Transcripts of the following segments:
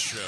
Show.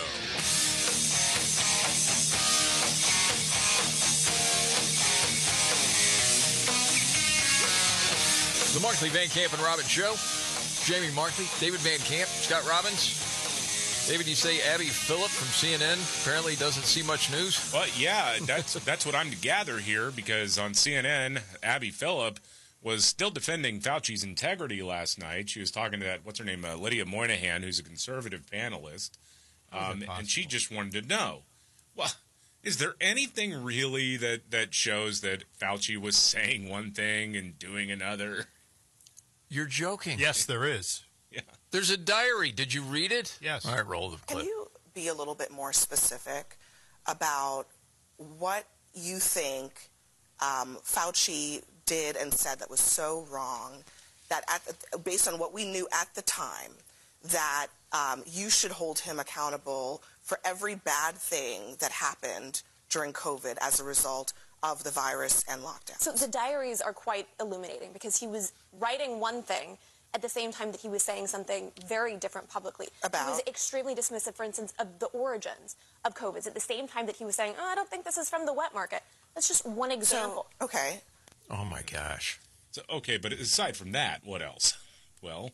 The Markley, Van Camp, and Robbins Show. Jamie Markley, David Van Camp, Scott Robbins. David, you say Abby Phillip from CNN apparently doesn't see much news? Well, yeah, that's what I'm to gather here, because on CNN, Abby Phillip was still defending Fauci's integrity last night. She was talking to that, what's her name, Lydia Moynihan, who's a conservative panelist, and she just wanted to know, well, is there anything really that shows that Fauci was saying one thing and doing another? You're joking. Yes, there is. Yeah. There's a diary. Did you read it? Yes. All right, roll the clip. Can you be a little bit more specific about what you think Fauci did and said that was so wrong, that based on what we knew at the time, that you should hold him accountable for every bad thing that happened during COVID as a result of the virus and lockdown? So the diaries are quite illuminating, because he was writing one thing at the same time that he was saying something very different publicly. About? He was extremely dismissive, for instance, of the origins of COVID. At the same time that he was saying, I don't think this is from the wet market. That's just one example. So, okay. Oh, my gosh. So, okay, but aside from that, what else? Well,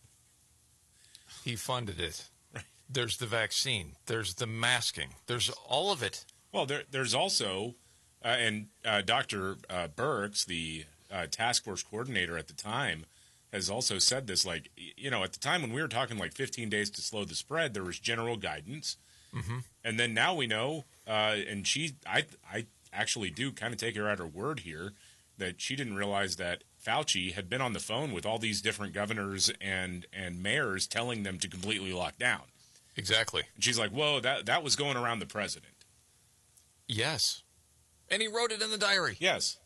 He funded it. There's the vaccine. There's the masking. There's all of it. well, there's also, and Dr. Birx, the task force coordinator at the time, has also said this, like, you know, at the time when we were talking like 15 days to slow the spread, there was general guidance. Mm-hmm. And then now we know, and I actually do kind of take her at her word here, that she didn't realize that Fauci had been on the phone with all these different governors and mayors telling them to completely lock down. Exactly. And she's like, whoa, that was going around the president. Yes. And he wrote it in the diary. Yes.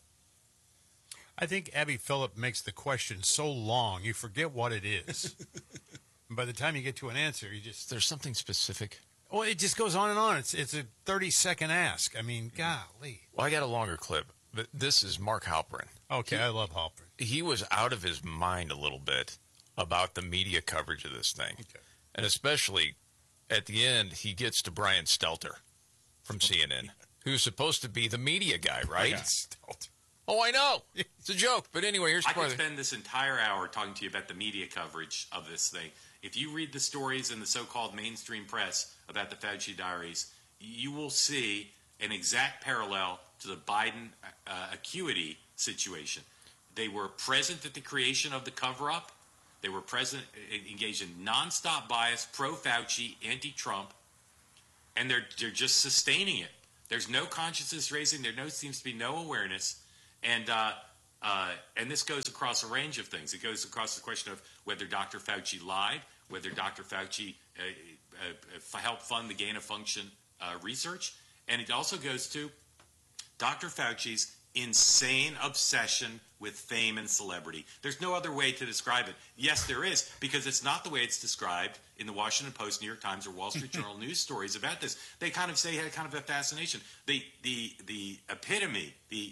I think Abby Phillip makes the question so long, you forget what it is. And by the time you get to an answer, you just... There's something specific. Well, it just goes on and on. It's a 30-second ask. I mean, golly. Well, I got a longer clip, but this is Mark Halperin. Okay, I love Halperin. He was out of his mind a little bit about the media coverage of this thing. Okay. And especially at the end, he gets to Brian Stelter from CNN, who's supposed to be the media guy, right? Yeah. Stelter. Oh, I know. It's a joke. But anyway, here's I part could of it. spend this entire hour talking to you about the media coverage of this thing. If you read the stories in the so-called mainstream press about the Fauci diaries, you will see an exact parallel to the Biden acuity situation. They were present at the creation of the cover-up. They were present, engaged in nonstop bias, pro-Fauci, anti-Trump, and they're just sustaining it. There's no consciousness raising. Seems to be no awareness. And this goes across a range of things. It goes across the question of whether Dr. Fauci lied, whether Dr. Fauci helped fund the gain-of-function research, and it also goes to Dr. Fauci's insane obsession with fame and celebrity. There's no other way to describe it. Yes, there is, because it's not the way it's described in the Washington Post, New York Times, or Wall Street Journal news stories about this. They kind of say he had kind of a fascination. The epitome, the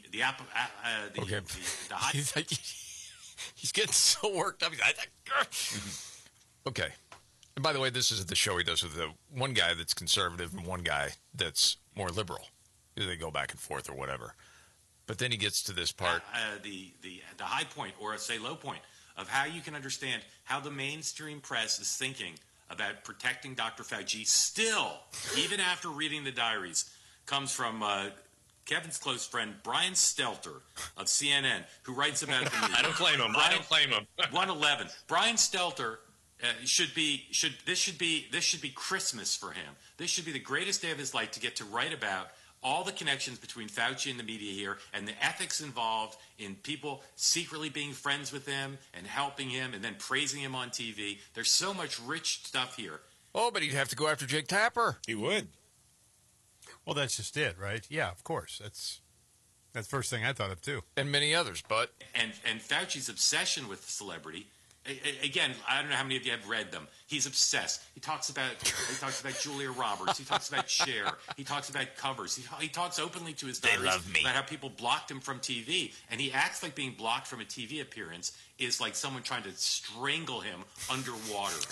high. He's getting so worked up. Okay. And by the way, this is the show he does with the one guy that's conservative and one guy that's more liberal. They go back and forth or whatever. But then he gets to this part. The high point, or say low point, of how you can understand how the mainstream press is thinking about protecting Dr. Fauci still, even after reading the diaries, comes from Kevin's close friend, Brian Stelter of CNN, who writes about the media. I don't claim him. 111. Brian Stelter should be Christmas for him. This should be the greatest day of his life to get to write about all the connections between Fauci and the media here, and the ethics involved in people secretly being friends with him and helping him and then praising him on TV. There's so much rich stuff here. Oh, but he'd have to go after Jake Tapper. He would. Well, that's just it, right? Yeah, of course. That's the first thing I thought of, too. And many others, but... And Fauci's obsession with celebrity... Again, I don't know how many of you have read them. He's obsessed. He talks about Julia Roberts. He talks about Cher. He talks about covers. He talks openly to his diaries about how people blocked him from TV, and he acts like being blocked from a TV appearance is like someone trying to strangle him underwater.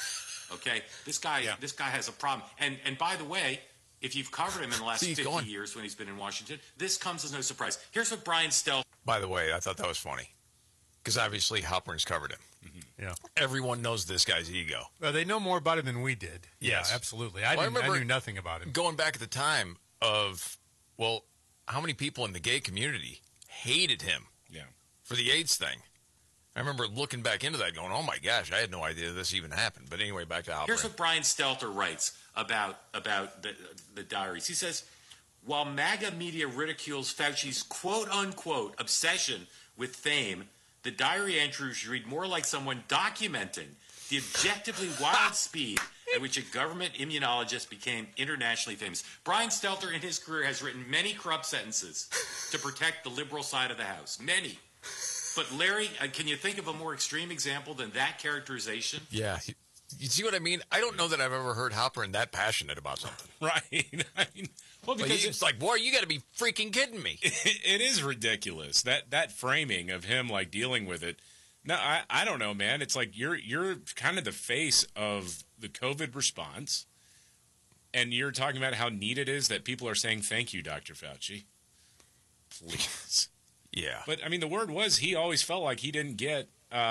Okay, this guy has a problem. And by the way, if you've covered him in the last 50 years when he's been in Washington, this comes as no surprise. Here's what Brian Stelter. By the way, I thought that was funny because obviously Halpern's covered him. Yeah. Everyone knows this guy's ego. Well, they know more about him than we did. Yes. Yeah, absolutely. I remember knew nothing about him. Going back at the time of, well, how many people in the gay community hated him for the AIDS thing? I remember looking back into that going, oh, my gosh, I had no idea this even happened. But anyway, back to Halpern. Here's what Brian Stelter writes about the diaries. He says, while MAGA media ridicules Fauci's quote-unquote obsession with fame, the diary entries read more like someone documenting the objectively wild speed at which a government immunologist became internationally famous. Brian Stelter in his career has written many corrupt sentences to protect the liberal side of the House. Many. But Larry, can you think of a more extreme example than that characterization? Yeah. You see what I mean? I don't know that I've ever heard Halpern that passionate about something. Right. I mean, well, because it's like, boy, you got to be freaking kidding me. It is ridiculous that framing of him like dealing with it. No, I don't know, man. It's like you're kind of the face of the COVID response, and you're talking about how neat it is that people are saying thank you, Dr. Fauci. Please. Yeah. But I mean, the word was he always felt like he didn't get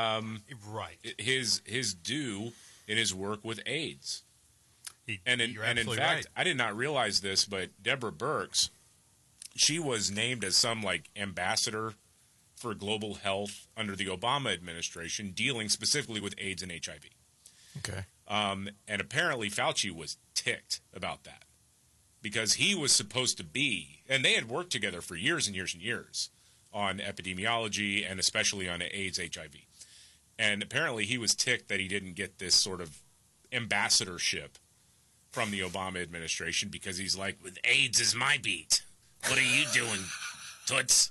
his due in his work with AIDS. And in fact, right. I did not realize this, but Deborah Birx, she was named as some like ambassador for global health under the Obama administration, dealing specifically with AIDS and HIV. Okay. And apparently Fauci was ticked about that because he was supposed to be, and they had worked together for years and years and years on epidemiology and especially on AIDS, HIV. And apparently he was ticked that he didn't get this sort of ambassadorship from the Obama administration because he's like, with AIDS is my beat. What are you doing, Toots?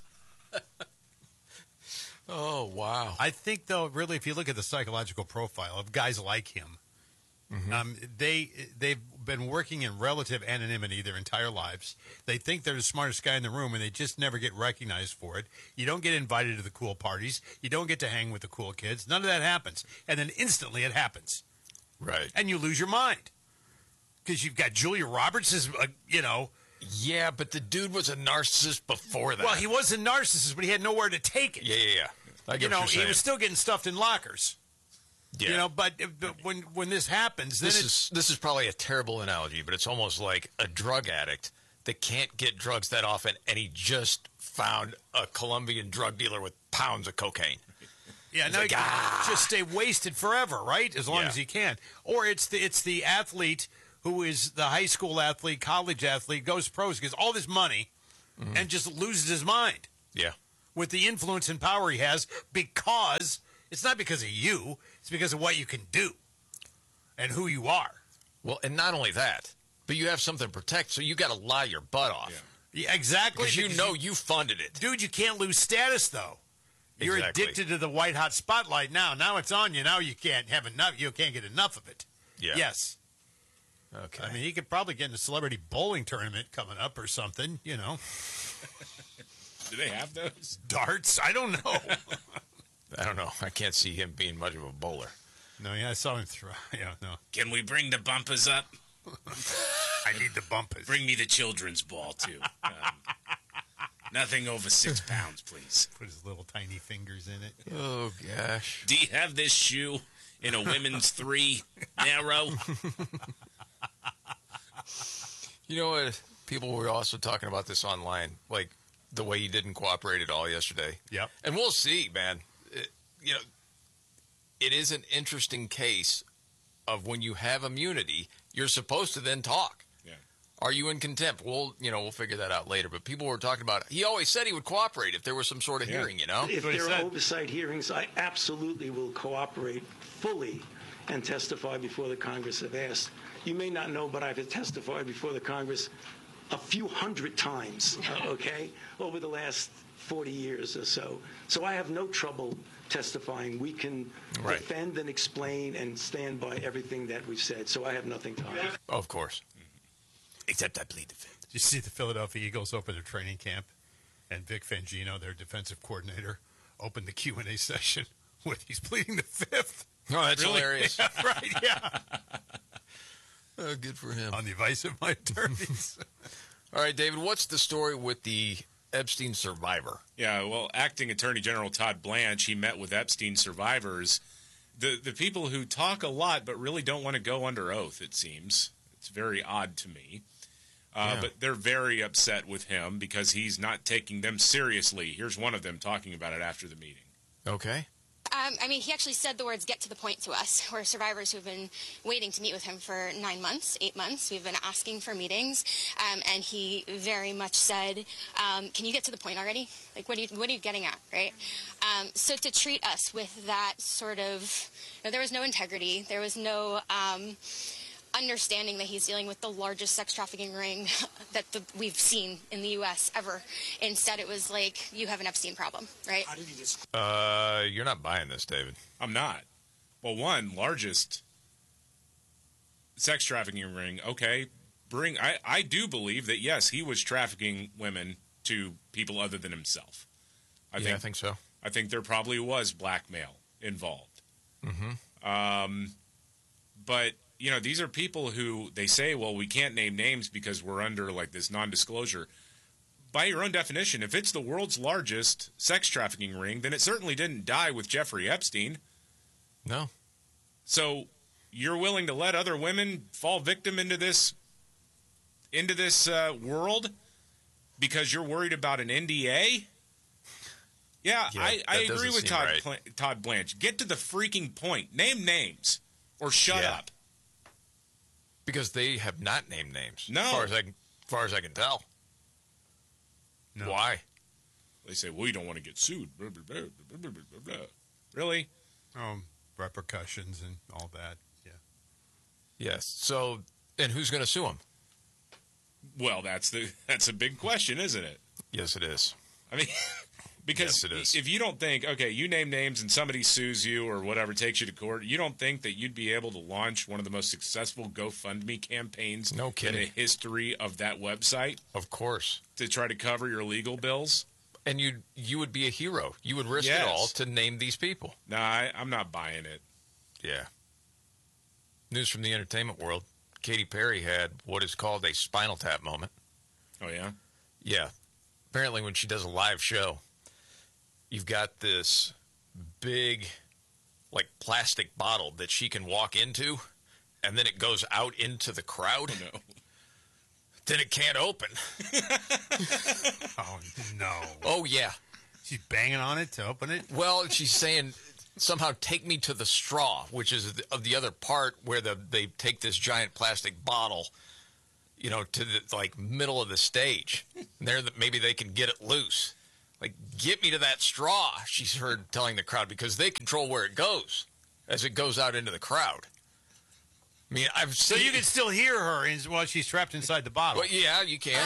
Oh, wow. I think, though, really, if you look at the psychological profile of guys like him, they've been working in relative anonymity their entire lives. They think they're the smartest guy in the room, and they just never get recognized for it. You don't get invited to the cool parties. You don't get to hang with the cool kids. None of that happens. And then instantly it happens. Right. And you lose your mind. Because you've got Julia Roberts as, Yeah, but the dude was a narcissist before that. Well, he was a narcissist, but he had nowhere to take it. Yeah. I get what you're saying. He was still getting stuffed in lockers. Yeah. But when this happens, then this is probably a terrible analogy, but it's almost like a drug addict that can't get drugs that often, and he just found a Colombian drug dealer with pounds of cocaine. Yeah, now he can just stay wasted forever, right? As long as he can. Or it's the athlete who is the high school athlete, college athlete, goes pros, gets all this money, and just loses his mind. Yeah. With the influence and power he has, because it's not because of you, it's because of what you can do and who you are. Well, and not only that, but you have something to protect, so you got to lie your butt off. Yeah, exactly. Because you funded it. Dude, you can't lose status, though. You're addicted to the white hot spotlight now. Now it's on you. Now you can't have enough. You can't get enough of it. Yeah. Yes. Okay. I mean, he could probably get in a celebrity bowling tournament coming up or something, Do they have those? Darts? I don't know. I don't know. I can't see him being much of a bowler. No, I saw him throw. Yeah, no. Can we bring the bumpers up? I need the bumpers. Bring me the children's ball, too. Nothing over 6 pounds, please. Put his little tiny fingers in it. Oh, gosh. Do you have this shoe in a women's 3 narrow? You know what? People were also talking about this online, like the way he didn't cooperate at all yesterday. Yep. And we'll see, man. It is an interesting case of when you have immunity, you're supposed to then talk. Yeah. Are you in contempt? We'll figure that out later. But people were talking about it. He always said he would cooperate if there was some sort of hearing, If there are oversight hearings, I absolutely will cooperate fully and testify before the Congress if asked. You may not know, but I've testified before the Congress a few hundred times, over the last 40 years or so. So I have no trouble testifying. We can defend and explain and stand by everything that we've said. So I have nothing to hide. Of course. Except I plead the fifth. Did you see the Philadelphia Eagles open their training camp? And Vic Fangino, their defensive coordinator, opened the Q&A session with he's pleading the fifth. Oh, that's Really? hilarious. Yeah, right, yeah. Oh, good for him. On the advice of my attorneys. All right, David, what's the story with the Epstein survivor? Yeah, well, Acting Attorney General Todd Blanche, he met with Epstein survivors, the people who talk a lot but really don't want to go under oath, it seems. It's very odd to me. But they're very upset with him because he's not taking them seriously. Here's one of them talking about it after the meeting. Okay. I mean, he actually said the words, "get to the point" to us. We're survivors who've been waiting to meet with him for 9 months, 8 months. We've been asking for meetings, and he very much said, can you get to the point already? Like, what are you getting at, right? So to treat us with that sort of, there was no integrity. There was no understanding that he's dealing with the largest sex trafficking ring that we've seen in the U.S. ever. Instead, it was like, you have an Epstein problem, right? How did he just... You're not buying this, David. I'm not. Well, one, largest sex trafficking ring, okay. I do believe that, yes, he was trafficking women to people other than himself. I think so. I think there probably was blackmail involved. Mm-hmm. But, you know, these are people who they say, well, we can't name names because we're under, like, this non-disclosure. By your own definition, if it's the world's largest sex trafficking ring, then it certainly didn't die with Jeffrey Epstein. No. So you're willing to let other women fall victim into this world because you're worried about an NDA? Yeah, I agree with Todd Blanche. Get to the freaking point. Name names or shut up. Because they have not named names. No. As far as I can tell. No. Why? They say, well, you don't want to get sued. Blah, blah, blah, blah, blah, blah, blah. Really? Repercussions and all that. Yeah. Yes. So, and who's going to sue him? Well, that's a big question, isn't it? Yes, it is. I mean, because yes, it is. If you don't think, okay, you name names and somebody sues you or whatever, takes you to court, you don't think that you'd be able to launch one of the most successful GoFundMe campaigns no kidding. in the history of that website? Of course. To try to cover your legal bills? And you would be a hero. You would risk it all to name these people. No, I'm not buying it. Yeah. News from the entertainment world. Katy Perry had what is called a Spinal Tap moment. Oh, yeah? Yeah. Apparently when she does a live show, you've got this big, like, plastic bottle that she can walk into, and then it goes out into the crowd. Oh, no. Then it can't open. Oh, no. Oh, yeah. She's banging on it to open it? Well, she's saying, somehow take me to the straw, which is the other part where they take this giant plastic bottle, you know, to the, like, middle of the stage. And there, maybe they can get it loose. Like, get me to that straw, she's heard telling the crowd, because they control where it goes as it goes out into the crowd. I mean, I've seen... So you can still hear her while she's trapped inside the bottle? Well, yeah, you can.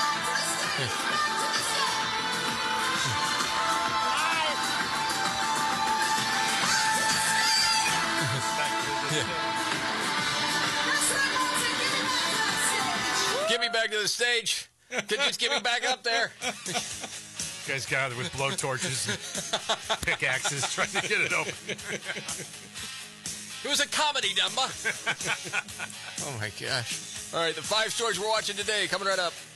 Get me back to the stage. Just get me back up there. You guys gathered with blowtorches and pickaxes trying to get it open. It was a comedy number. Oh, my gosh. All right, the 5 stories we're watching today coming right up.